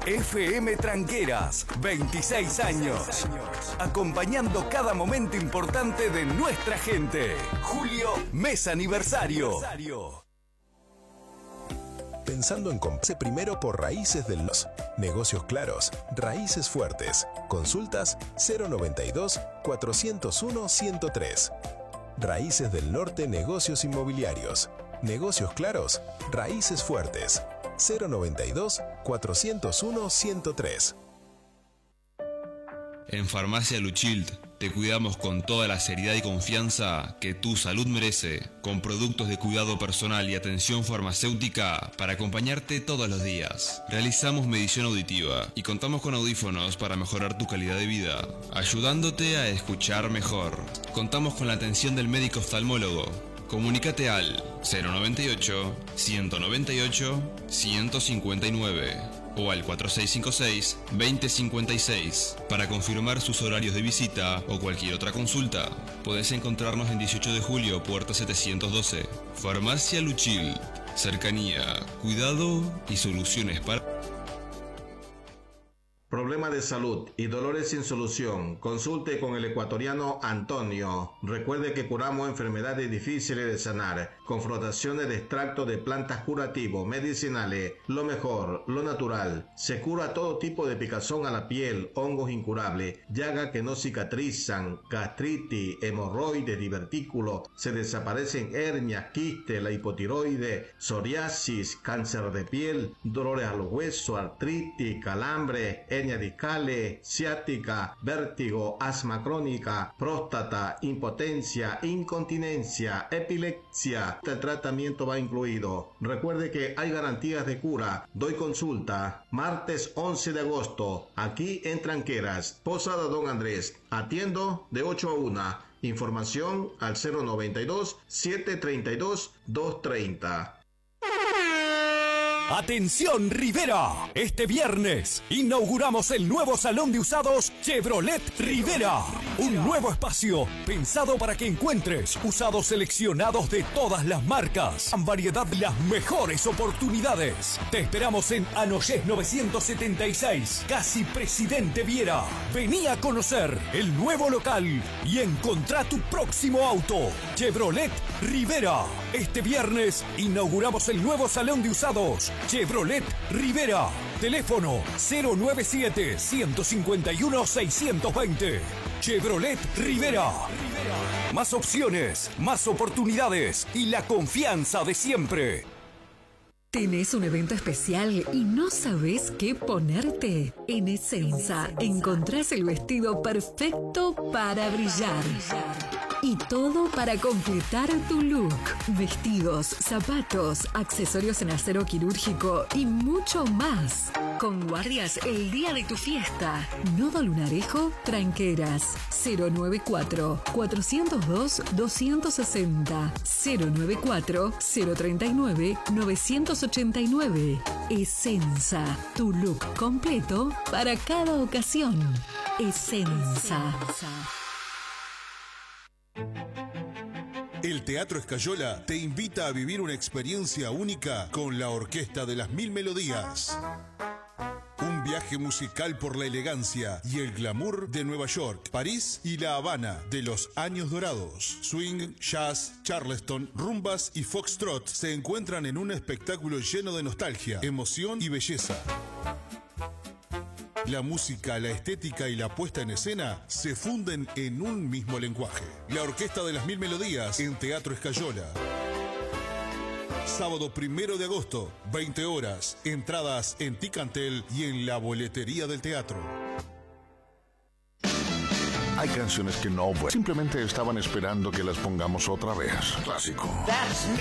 FM Tranqueras, 26 años. Acompañando cada momento importante de nuestra gente. Julio, mes aniversario. Pensando en comprarse primero por Raíces del Los. Negocios claros, raíces fuertes. Consultas 092 401 103. Raíces del Norte Negocios Inmobiliarios. Negocios claros, raíces fuertes. 092 401 103. En Farmacia Luchild te cuidamos con toda la seriedad y confianza que tu salud merece, con productos de cuidado personal y atención farmacéutica para acompañarte todos los días. Realizamos medición auditiva y contamos con audífonos para mejorar tu calidad de vida, ayudándote a escuchar mejor. Contamos con la atención del médico oftalmólogo. Comunícate al 098 198 159 o al 4656-2056 para confirmar sus horarios de visita o cualquier otra consulta. Podés encontrarnos en 18 de julio, puerta 712. Farmacia Luchil. Cercanía, cuidado y soluciones para... Problema de salud y dolores sin solución. Consulte con el ecuatoriano Antonio. Recuerde que curamos enfermedades difíciles de sanar con frotaciones de extracto de plantas curativos, medicinales, lo mejor, lo natural. Se cura todo tipo de picazón a la piel, hongos incurables, llagas que no cicatrizan, gastritis, hemorroides, divertículos. Se desaparecen hernias, quistes, la hipotiroides, psoriasis, cáncer de piel, dolores a los huesos, artritis, calambre, hernias discales, ciática, vértigo, asma crónica, próstata, impotencia, incontinencia, epilepsia. El tratamiento va incluido. Recuerde que hay garantías de cura. Doy consulta martes 11 de agosto aquí en Tranqueras, Posada Don Andrés. Atiendo de 8 a 1. Información al 092 732 230. ¡Atención, Rivera! Este viernes inauguramos el nuevo salón de usados Chevrolet Rivera. Un nuevo espacio pensado para que encuentres usados seleccionados de todas las marcas. En variedad, las mejores oportunidades. Te esperamos en Anoyés 976, casi Presidente Viera. Vení a conocer el nuevo local y encontrá tu próximo auto. Chevrolet Rivera. Este viernes inauguramos el nuevo salón de usados Chevrolet Rivera. Teléfono 097-151-620. Chevrolet Rivera. Más opciones, más oportunidades y la confianza de siempre. ¿Tenés un evento especial y no sabés qué ponerte? En Essenza encontrás el vestido perfecto para brillar. Y todo para completar tu look. Vestidos, zapatos, accesorios en acero quirúrgico y mucho más. Con guardias el día de tu fiesta. Nodo Lunarejo, Tranqueras. 094-402-260. 094-039-989. Essenza, tu look completo para cada ocasión. Essenza. El Teatro Escayola te invita a vivir una experiencia única con la Orquesta de las Mil Melodías. Un viaje musical por la elegancia y el glamour de Nueva York, París y La Habana de los años dorados. Swing, jazz, charleston, rumbas y foxtrot se encuentran en un espectáculo lleno de nostalgia, emoción y belleza. La música, la estética y la puesta en escena se funden en un mismo lenguaje. La Orquesta de las Mil Melodías en Teatro Escayola. Sábado 1 de agosto, 20 horas. Entradas en Ticantel y en la boletería del teatro. Hay canciones que no, simplemente estaban esperando que las pongamos otra vez. Clásico.